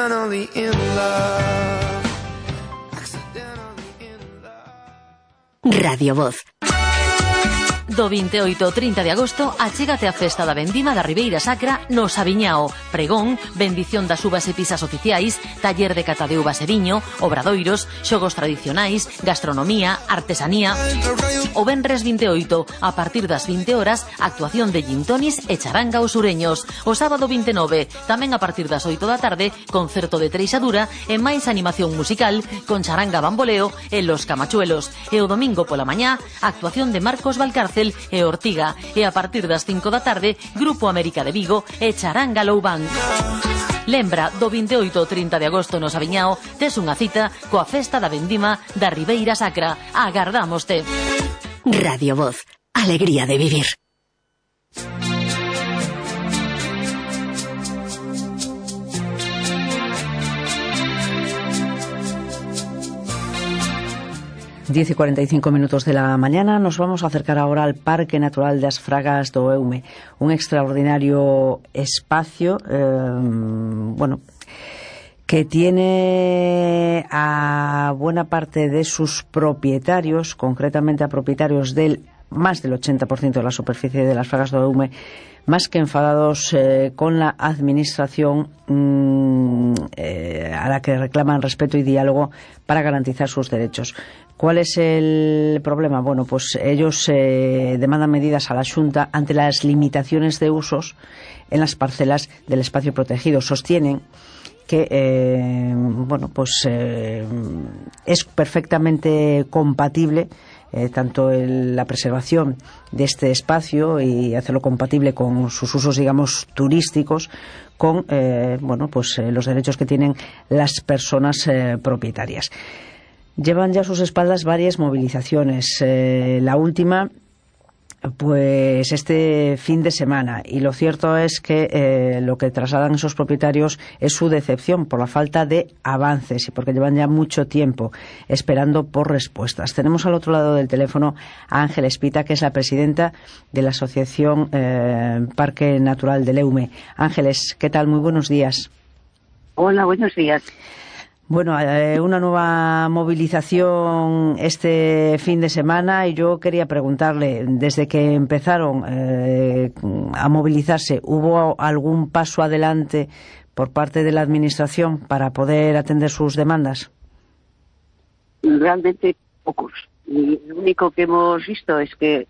Accidentally in love. Radio Voz. Do 28 ao 30 de agosto achégate a festa da vendima da Ribeira Sacra no Sabiñao. Pregón, bendición das uvas e pisas oficiais, taller de cata de uvas e viño, obradoiros, xogos tradicionais, gastronomía, artesanía. O venres 28, a partir das 20 horas, actuación de gintonis e charanga aos sureños. O sábado 29, tamén a partir das 8 da tarde, concerto de treixadura e máis animación musical con charanga bamboleo e los camachuelos. E o domingo pola mañá, actuación de Marcos Valcárcel e Ortiga, e a partir das 5 da tarde Grupo América de Vigo e Charanga Loubán. Lembra, do 28 ao 30 de agosto no Sabiñao tes unha cita coa festa da vendima da Ribeira Sacra. Agardámoste. Radio Voz, alegría de vivir. Diez y 45 minutos de la mañana. Nos vamos a acercar ahora al Parque Natural das Fragas do Eume, un extraordinario espacio, que tiene a buena parte de sus propietarios, concretamente a propietarios del más del 80% de la superficie de las Fragas do Eume, más que enfadados con la administración a la que reclaman respeto y diálogo para garantizar sus derechos. ¿Cuál es el problema? Bueno, pues ellos demandan medidas a la Xunta ante las limitaciones de usos en las parcelas del espacio protegido. Sostienen que es perfectamente compatible tanto la preservación de este espacio y hacerlo compatible con sus usos, digamos, turísticos, con los derechos que tienen las personas propietarias. Llevan ya a sus espaldas varias movilizaciones. La última, pues este fin de semana, y lo cierto es que lo que trasladan esos propietarios es su decepción por la falta de avances y porque llevan ya mucho tiempo esperando por respuestas. Tenemos al otro lado del teléfono a Ángela Espita, que es la presidenta de la Asociación Parque Natural del Eume. Ángeles, ¿qué tal? Muy buenos días. Hola, buenos días. Bueno, una nueva movilización este fin de semana, y yo quería preguntarle, desde que empezaron a movilizarse, ¿hubo algún paso adelante por parte de la Administración para poder atender sus demandas? Realmente pocos. Y lo único que hemos visto es que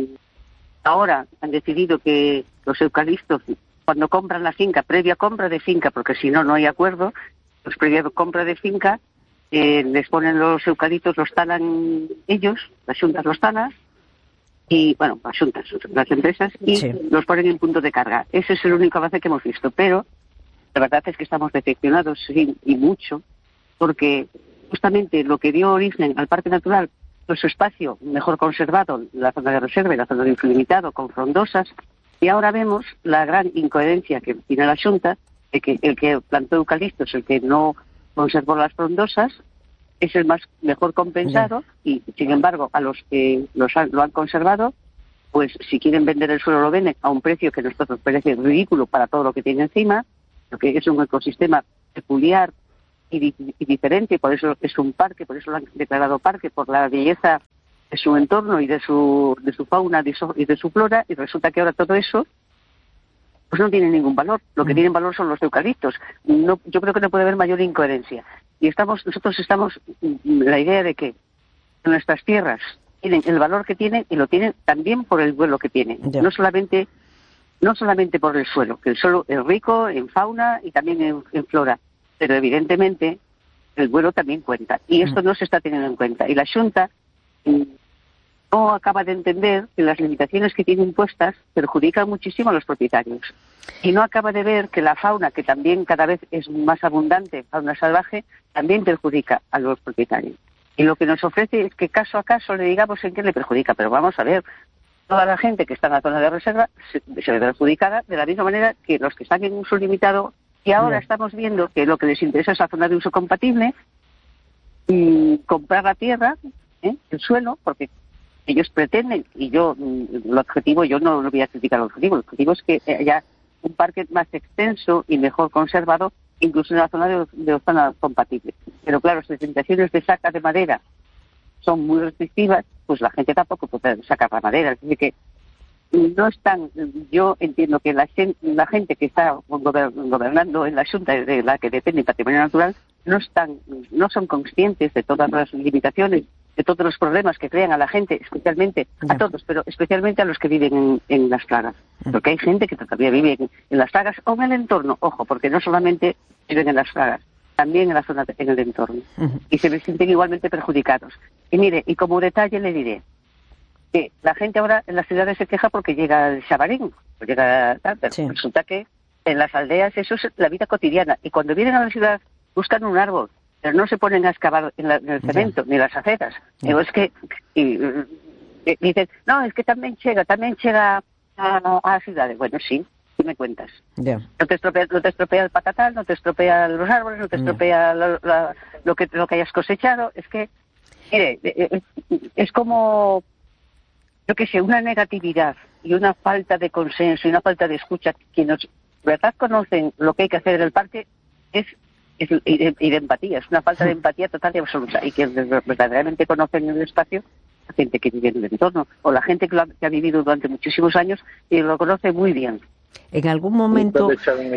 ahora han decidido que los eucaliptos, cuando compran la finca, previa compra de finca, porque si no, no hay acuerdo, pues previa compra de finca, les ponen los eucaliptos, los talan ellos, las xuntas los talan, y bueno, las xuntas, las empresas, y sí, los ponen en punto de carga. Ese es el único avance que hemos visto, pero la verdad es que estamos decepcionados, sí, y mucho, porque justamente lo que dio origen al Parque Natural, pues su espacio mejor conservado, la zona de reserva y la zona de uso limitado, con frondosas, y ahora vemos la gran incoherencia que tiene la Xunta, de que el que plantó eucaliptos, el que no conservó las frondosas, es el mejor compensado, y sin embargo a los que lo han conservado, pues si quieren vender el suelo lo venden a un precio que a nosotros nos parece ridículo para todo lo que tiene encima, porque es un ecosistema peculiar y diferente, por eso es un parque, por eso lo han declarado parque, por la belleza de su entorno y de su fauna y de su flora, y resulta que ahora todo eso pues no tiene ningún valor. Lo que tienen valor son los eucaliptos. No, yo creo que no puede haber mayor incoherencia. Y nosotros estamos la idea de que nuestras tierras tienen el valor que tienen, y lo tienen también por el vuelo que tienen. No solamente por el suelo, que el suelo es rico en fauna y también en flora, pero evidentemente el vuelo también cuenta. Y esto no se está teniendo en cuenta. Y la Xunta no acaba de entender que las limitaciones que tiene impuestas perjudican muchísimo a los propietarios. Y no acaba de ver que la fauna, que también cada vez es más abundante, fauna salvaje, también perjudica a los propietarios. Y lo que nos ofrece es que caso a caso le digamos en qué le perjudica. Pero vamos a ver, toda la gente que está en la zona de reserva se ve perjudicada de la misma manera que los que están en uso limitado. Y ahora estamos viendo que lo que les interesa es la zona de uso compatible, y comprar la tierra, el suelo, porque ellos pretenden, y yo, el objetivo, yo no voy a criticar el objetivo es que haya un parque más extenso y mejor conservado incluso en la zona de zona compatible. Pero claro, si las limitaciones de saca de madera son muy restrictivas, pues la gente tampoco puede sacar la madera. Es decir, que no están, yo entiendo que la gente que está gobernando en la Junta de la que depende el patrimonio natural no son conscientes de todas las limitaciones, de todos los problemas que crean a la gente, especialmente a todos, pero especialmente a los que viven en las plagas. Porque hay gente que todavía vive en las plagas o en el entorno, ojo, porque no solamente viven en las plagas, también en la zona, en el entorno. Y se sienten igualmente perjudicados. Y mire, y como detalle le diré, que la gente ahora en las ciudades se queja porque llega el chavalín, resulta que en las aldeas eso es la vida cotidiana, y cuando vienen a la ciudad buscan un árbol, pero no se ponen a excavar en el cemento, ni las aceras. Digo, es que dicen, no, es que también llega a ciudades. Bueno, sí, ¿qué me cuentas? No te estropea el patatal, no te estropea los árboles, no te estropea lo que hayas cosechado. Es que, mire, es como, yo qué sé, una negatividad y una falta de consenso y una falta de escucha. Quienes verdad conocen lo que hay que hacer en el parque y de empatía, es una falta de empatía total y absoluta. Y quienes verdaderamente conocen el espacio, la gente que vive en el entorno, o la gente que ha vivido durante muchísimos años y lo conoce muy bien. ¿En algún momento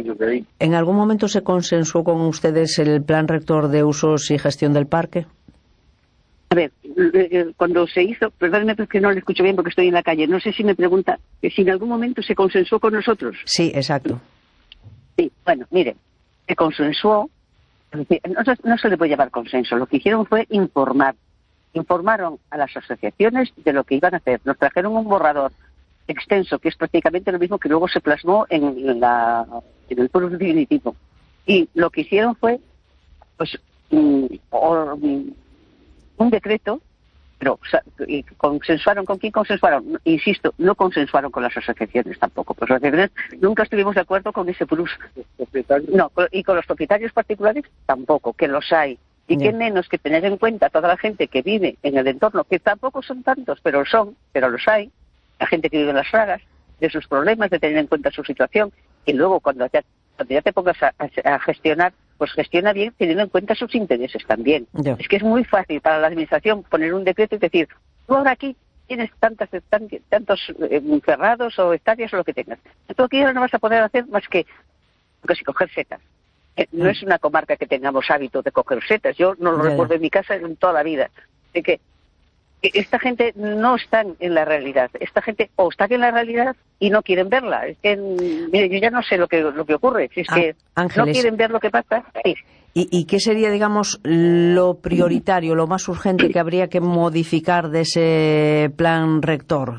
se consensuó con ustedes el plan rector de usos y gestión del parque? A ver, cuando se hizo, perdóneme porque no le escucho bien porque estoy en la calle, no sé si me pregunta que si en algún momento se consensuó con nosotros. Sí, exacto. Sí, bueno, mire, se consensuó, no se le puede llamar consenso, lo que hicieron fue informar. Informaron a las asociaciones de lo que iban a hacer. Nos trajeron un borrador extenso, que es prácticamente lo mismo que luego se plasmó en el foro definitivo. Y lo que hicieron fue, pues, un decreto, pero y consensuaron. ¿Con quién consensuaron? Insisto, no consensuaron con las asociaciones tampoco. Pues las asociaciones nunca estuvimos de acuerdo con ese plus. No, y con los propietarios particulares tampoco, que los hay. Y qué menos que tener en cuenta a toda la gente que vive en el entorno, que tampoco son tantos, pero los hay, la gente que vive en las fragas, de sus problemas, de tener en cuenta su situación, y luego cuando ya te pongas a gestionar, pues gestiona bien teniendo en cuenta sus intereses también. Es que es muy fácil para la administración poner un decreto y decir, tú ahora aquí tienes tantos cerrados o hectáreas o lo que tengas. Tú aquí ahora no vas a poder hacer más que coger setas. No es una comarca que tengamos hábito de coger setas. Yo no lo recuerdo en mi casa en toda la vida. Así que esta gente no está en la realidad. Esta gente o está en la realidad y no quieren verla. Es que, mire, yo ya no sé lo que ocurre. Si es que Ángeles, no quieren ver lo que pasa. Sí. ¿Y qué sería, digamos, lo prioritario, lo más urgente que habría que modificar de ese plan rector?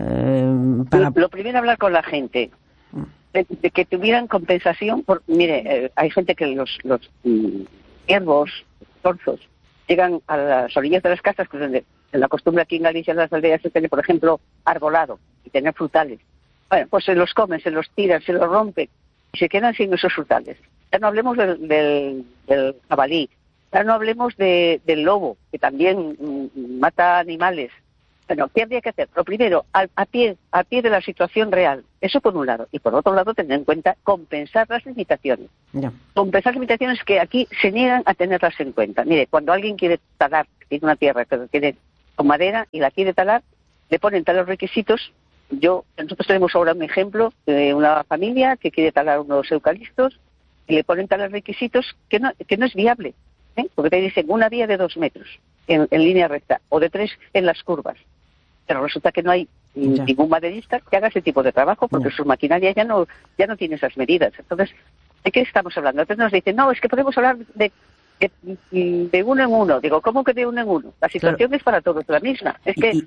Lo primero, hablar con la gente. De que tuvieran compensación mire, hay gente que los ciervos, torzos, llegan a las orillas de las casas, que es donde la costumbre aquí en Galicia, en las aldeas, es tener, por ejemplo, arbolado y tener frutales. Bueno, pues se los comen, se los tiran, se los rompen y se quedan sin esos frutales. Ya no hablemos del jabalí, ya no hablemos del lobo, que también mata animales. Bueno, ¿qué habría que hacer? Lo primero, a pie de la situación real. Eso por un lado. Y por otro lado, tener en cuenta compensar las limitaciones. Compensar limitaciones que aquí se niegan a tenerlas en cuenta. Mire, cuando alguien quiere talar, tiene una tierra que tiene con madera y la quiere talar, le ponen tales requisitos. Nosotros tenemos ahora un ejemplo de una familia que quiere talar unos eucaliptos y le ponen tales requisitos que no es viable. Porque te dicen una vía de 2 metros en línea recta o de 3 en las curvas. Pero resulta que no hay ningún maderista que haga ese tipo de trabajo porque su maquinaria ya no tiene esas medidas. Entonces, ¿de qué estamos hablando? Entonces nos dicen, no, es que podemos hablar de uno en uno. Digo, ¿cómo que de uno en uno? La situación es para todos la misma. Es que,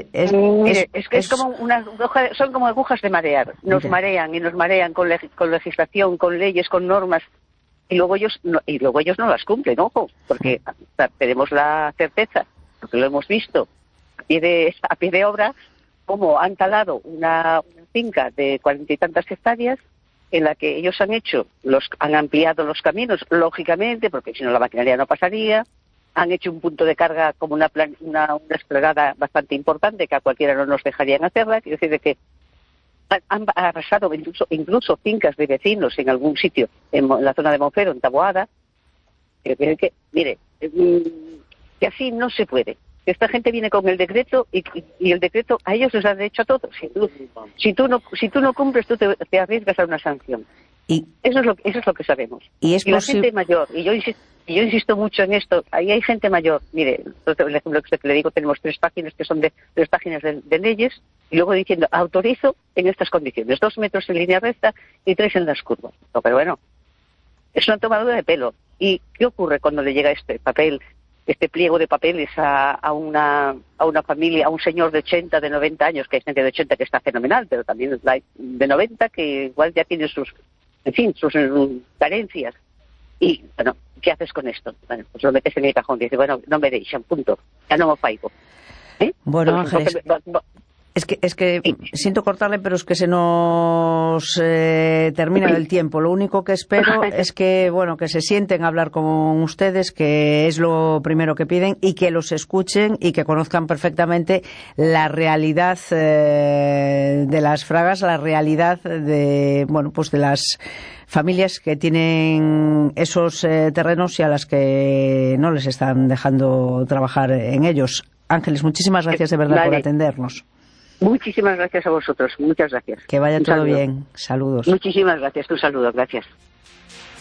es como son como agujas de marear. Nos marean y nos marean con legislación, con leyes, con normas. Y luego ellos no las cumplen, ojo, porque tenemos la certeza, porque lo hemos visto a pie de obra, como han talado una finca de 40 y tantas hectáreas en la que ellos han ampliado los caminos, lógicamente, porque si no la maquinaria no pasaría, han hecho un punto de carga como una desplegada bastante importante que a cualquiera no nos dejarían hacerla, quiero decir que han arrasado incluso fincas de vecinos en algún sitio, en la zona de Monfero, en Taboada. Mire, que así no se puede. Esta gente viene con el decreto y el decreto a ellos les da derecho a todo. Si tú no cumples, tú te arriesgas a una sanción. Y eso es lo que sabemos. Y la gente mayor, y yo insisto mucho en esto, ahí hay gente mayor. Mire, el ejemplo que le digo, tenemos 3 páginas que son de 3 páginas de leyes, y luego diciendo, autorizo en estas condiciones, 2 metros en línea recta y 3 en las curvas. No, pero bueno, es una tomadura de pelo. ¿Y qué ocurre cuando le llega este papel, este pliego de papeles a una familia, a un señor de 80, de 90 años, que hay gente de 80 que está fenomenal, pero también hay de 90 que igual ya tiene sus carencias? Y, bueno, ¿qué haces con esto? Bueno, pues lo metes en el cajón y dices, bueno, no me deixan, punto. Ya no me faigo. Bueno, Ángeles, es que siento cortarle, pero es que se nos termina el tiempo. Lo único que espero es que, bueno, que se sienten a hablar con ustedes, que es lo primero que piden, y que los escuchen y que conozcan perfectamente la realidad de las fragas, la realidad de, bueno, pues de las familias que tienen esos terrenos y a las que no les están dejando trabajar en ellos. Ángeles, muchísimas gracias de verdad por atendernos. Muchísimas gracias a vosotros, muchas gracias. Que vaya todo bien, saludos. Muchísimas gracias, un saludo, gracias.